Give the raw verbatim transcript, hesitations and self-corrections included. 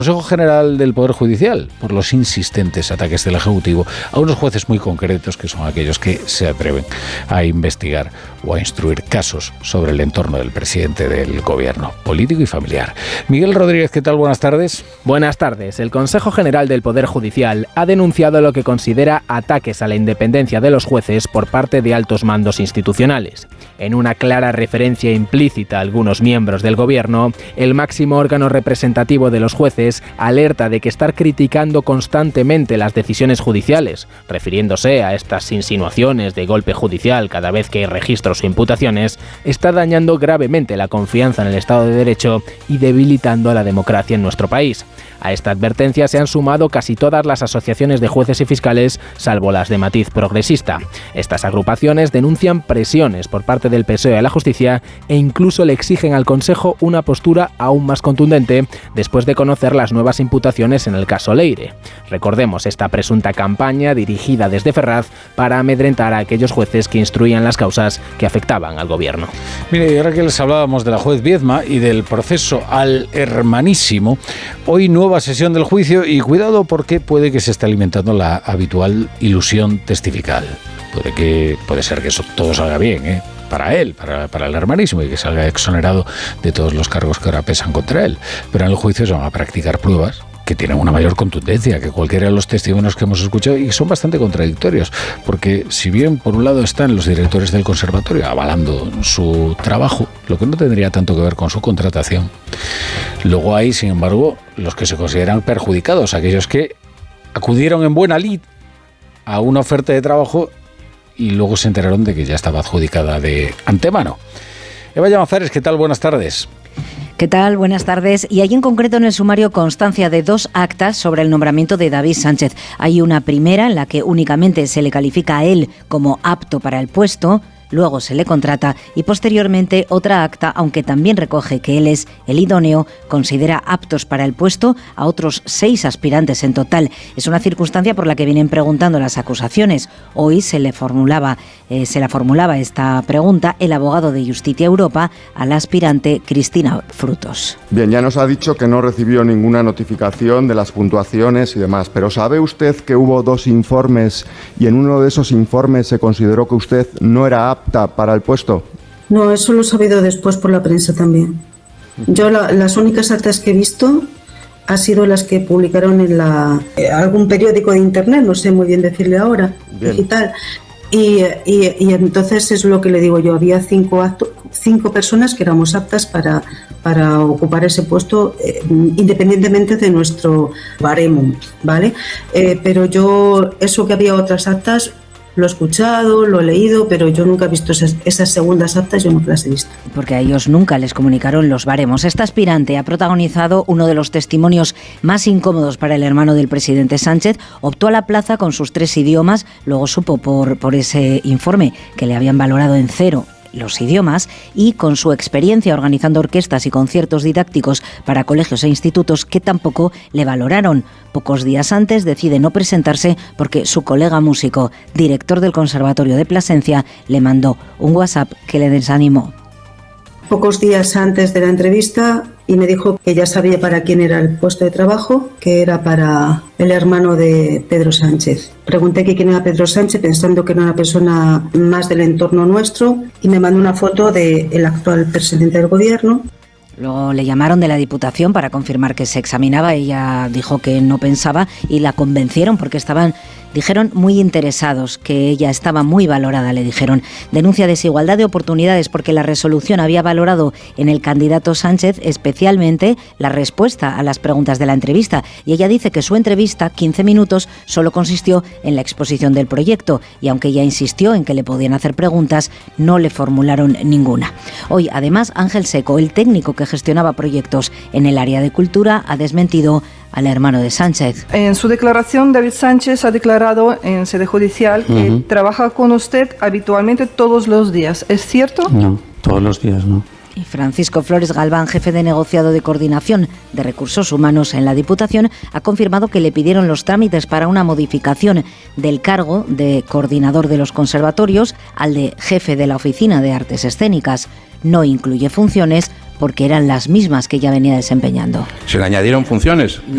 Consejo General del Poder Judicial por los insistentes ataques del Ejecutivo a unos jueces muy concretos que son aquellos que se atreven a investigar o a instruir casos sobre el entorno del presidente del gobierno, político y familiar. Miguel Rodríguez, ¿qué tal? Buenas tardes. Buenas tardes. El Consejo General del Poder Judicial ha denunciado lo que considera ataques a la independencia de los jueces por parte de altos mandos institucionales. En una clara referencia implícita a algunos miembros del gobierno, el máximo órgano representativo de los jueces alerta de que estar criticando constantemente las decisiones judiciales, refiriéndose a estas insinuaciones de golpe judicial cada vez que hay registros o imputaciones, está dañando gravemente la confianza en el Estado de Derecho y debilitando a la democracia en nuestro país. A esta advertencia se han sumado casi todas las asociaciones de jueces y fiscales, salvo las de matiz progresista. Estas agrupaciones denuncian presiones por parte del P S O E a la justicia e incluso le exigen al Consejo una postura aún más contundente después de conocer las nuevas imputaciones en el caso Leire. Recordemos esta presunta campaña dirigida desde Ferraz para amedrentar a aquellos jueces que instruían las causas que afectaban al gobierno. Mire, y ahora que les hablábamos de la juez Viedma y del proceso al hermanísimo, hoy nueva sesión del juicio y cuidado porque puede que se esté alimentando la habitual ilusión testifical. Puede que puede ser que eso todo salga bien, ¿eh? para él, para, para el hermanísimo, y que salga exonerado de todos los cargos que ahora pesan contra él. Pero en el juicio se van a practicar pruebas que tienen una mayor contundencia que cualquiera de los testimonios que hemos escuchado y son bastante contradictorios, porque si bien por un lado están los directores del conservatorio avalando su trabajo, lo que no tendría tanto que ver con su contratación, luego hay, sin embargo, los que se consideran perjudicados, aquellos que acudieron en buena lid a una oferta de trabajo y luego se enteraron de que ya estaba adjudicada de antemano. Eva Llamazares, ¿qué tal? Buenas tardes. ¿Qué tal? Buenas tardes. Y hay en concreto en el sumario constancia de dos actas sobre el nombramiento de David Sánchez. Hay una primera en la que únicamente se le califica a él como apto para el puesto, luego se le contrata y posteriormente otra acta, aunque también recoge que él es el idóneo, considera aptos para el puesto a otros seis aspirantes en total. Es una circunstancia por la que vienen preguntando las acusaciones. Hoy se le formulaba, eh, se la formulaba esta pregunta el abogado de Justicia Europa a la aspirante Cristina Frutos. Bien, ya nos ha dicho que no recibió ninguna notificación de las puntuaciones y demás, pero ¿sabe usted que hubo dos informes y en uno de esos informes se consideró que usted no era apto para el puesto? No, eso lo he sabido después por la prensa también. Yo la, las únicas actas que he visto han sido las que publicaron en la, eh, algún periódico de internet, no sé muy bien decirle ahora, bien. Digital. Y, y, y entonces es lo que le digo yo, había cinco, acto, cinco personas que éramos aptas para, para ocupar ese puesto eh, independientemente de nuestro baremo, ¿vale? Eh, pero yo, eso que había otras actas, lo he escuchado, lo he leído, pero yo nunca he visto esas, esas segundas actas, yo nunca las he visto. Porque a ellos nunca les comunicaron los baremos. Esta aspirante ha protagonizado uno de los testimonios más incómodos para el hermano del presidente Sánchez. Optó a la plaza con sus tres idiomas, luego supo por, por ese informe que le habían valorado en cero los idiomas, y con su experiencia organizando orquestas y conciertos didácticos para colegios e institutos que tampoco le valoraron. Pocos días antes decide no presentarse porque su colega músico, director del Conservatorio de Plasencia, le mandó un WhatsApp que le desanimó. Pocos días antes de la entrevista y me dijo que ya sabía para quién era el puesto de trabajo, que era para el hermano de Pedro Sánchez. Pregunté que quién era Pedro Sánchez pensando que era una persona más del entorno nuestro y me mandó una foto del actual presidente del gobierno. Luego le llamaron de la Diputación para confirmar que se examinaba. Ella dijo que no pensaba y la convencieron porque estaban, dijeron, muy interesados, que ella estaba muy valorada, le dijeron. Denuncia desigualdad de oportunidades porque la resolución había valorado en el candidato Sánchez especialmente la respuesta a las preguntas de la entrevista. Y ella dice que su entrevista, quince minutos, solo consistió en la exposición del proyecto y aunque ella insistió en que le podían hacer preguntas, no le formularon ninguna. Hoy, además, Ángel Seco, el técnico que gestionaba proyectos en el área de cultura, ha desmentido al hermano de Sánchez. En su declaración, David Sánchez ha declarado en sede judicial que uh-huh. trabaja con usted habitualmente todos los días. ¿Es cierto? No, todos los días no. Y Francisco Flores Galván, jefe de negociado de coordinación de recursos humanos en la Diputación, ha confirmado que le pidieron los trámites para una modificación del cargo de coordinador de los conservatorios al de jefe de la Oficina de Artes Escénicas. No incluye funciones porque eran las mismas que ya venía desempeñando. ¿Se le añadieron funciones?